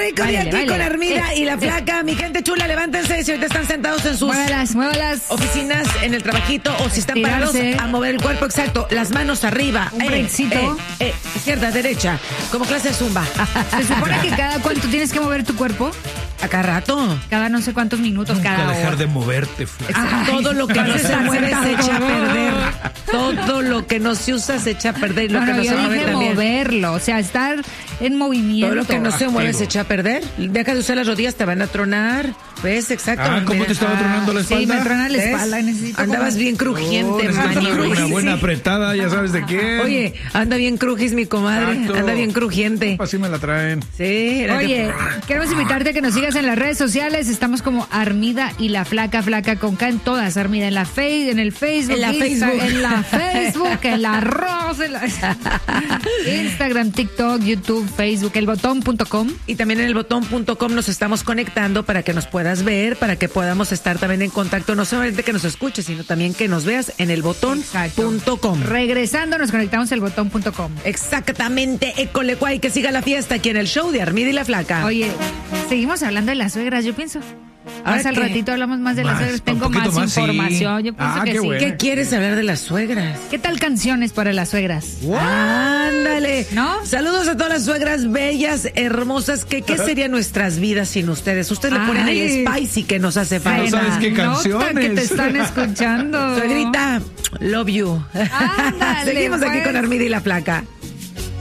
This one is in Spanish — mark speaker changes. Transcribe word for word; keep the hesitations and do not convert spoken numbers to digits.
Speaker 1: rico
Speaker 2: Báilale,
Speaker 1: día aquí
Speaker 2: báilale.
Speaker 1: con Armida
Speaker 2: Eh,
Speaker 1: y la
Speaker 2: eh.
Speaker 1: flaca. Mi gente chula, levántense si ahorita están sentados en sus
Speaker 2: Muévalas, muévalas.
Speaker 1: oficinas, en el trabajito, o si están
Speaker 2: Estirarse.
Speaker 1: parados, a mover el cuerpo, exacto. Las manos arriba.
Speaker 2: Un breakcito.
Speaker 1: eh, eh, izquierda, derecha. Como clase de zumba.
Speaker 2: Se supone que cada cuánto tienes que mover tu cuerpo,
Speaker 1: A cada rato.
Speaker 2: cada no sé cuántos minutos,
Speaker 3: Nunca
Speaker 2: cada
Speaker 3: dejar
Speaker 2: hora.
Speaker 3: de moverte, flaca.
Speaker 2: Ay,
Speaker 1: Todo lo que
Speaker 2: para
Speaker 1: no se
Speaker 2: estar
Speaker 1: mueve
Speaker 2: sentado.
Speaker 1: se echa a perder. Todo lo que no se usa se echa a perder. Y lo
Speaker 2: No,
Speaker 1: que
Speaker 2: no,
Speaker 1: no
Speaker 2: yo
Speaker 1: se mueve
Speaker 2: dije
Speaker 1: también.
Speaker 2: moverlo, o sea, estar en movimiento.
Speaker 1: Todo lo que no se mueve
Speaker 3: Activo.
Speaker 1: se echa a perder. Deja de usar las rodillas, te van a tronar. ¿Ves? Exacto.
Speaker 3: Ah, ¿cómo
Speaker 1: Mira.
Speaker 3: te estaba tronando la espalda?
Speaker 2: Sí, me trona la
Speaker 1: ¿Ves?
Speaker 2: espalda. Necesito
Speaker 1: Andabas
Speaker 2: como-
Speaker 1: bien
Speaker 3: Oh,
Speaker 1: crujiente,
Speaker 3: necesitas
Speaker 1: mani.
Speaker 3: una, una
Speaker 1: Sí.
Speaker 3: buena apretada, ya sabes de quién.
Speaker 1: Oye, anda bien crujis mi comadre.
Speaker 3: Exacto.
Speaker 1: Anda bien crujiente.
Speaker 3: Así me la traen.
Speaker 1: Sí. era
Speaker 2: Oye,
Speaker 1: que-
Speaker 2: queremos invitarte a que nos sigas en las redes sociales. Estamos como Armida y la Flaca, Flaca con K en todas. Armida en la face, en el Facebook,
Speaker 1: En la
Speaker 2: Insta-
Speaker 1: Facebook.
Speaker 2: en la Facebook, en la Rosa, en la Instagram, TikTok, YouTube, Facebook, elbotón punto com.
Speaker 1: Y también en el botón punto com nos estamos conectando para que nos puedas ver, para que podamos estar también en contacto, no solamente que nos escuches, sino también que nos veas en el botón punto com.
Speaker 2: Regresando, nos conectamos al botón punto com.
Speaker 1: Exactamente, école cuay, que siga la fiesta aquí en el show de Armida y la Flaca.
Speaker 2: Oye, seguimos hablando de las suegras, yo pienso.
Speaker 1: ¿Ahora
Speaker 2: Más al
Speaker 1: qué?
Speaker 2: ratito hablamos más de las
Speaker 3: Más,
Speaker 2: suegras.
Speaker 3: un
Speaker 2: Tengo
Speaker 3: poquito
Speaker 2: más,
Speaker 3: más, sí.
Speaker 2: información. Yo pienso
Speaker 3: Ah,
Speaker 2: que
Speaker 3: qué
Speaker 2: sí.
Speaker 3: bueno.
Speaker 1: ¿Qué quieres hablar de las suegras?
Speaker 2: ¿Qué tal canciones para las suegras?
Speaker 1: Ándale.
Speaker 2: ¿No?
Speaker 1: Saludos a todas las suegras bellas, hermosas. que ¿Qué serían nuestras vidas sin ustedes? Ustedes le ponen
Speaker 2: Ay.
Speaker 1: el spicy que nos hace falta.
Speaker 3: No sabes qué
Speaker 2: Nota
Speaker 3: canciones.
Speaker 2: que te están escuchando.
Speaker 1: Suegrita, love you.
Speaker 2: Ándale,
Speaker 1: Seguimos aquí
Speaker 2: pues.
Speaker 1: con Armida y la Flaca.